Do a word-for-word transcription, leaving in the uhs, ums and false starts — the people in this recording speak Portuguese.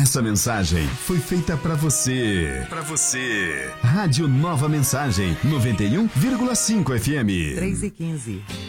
Essa mensagem foi feita para você. Para você. Rádio Nova Mensagem, noventa e um vírgula cinco F M. três e quinze.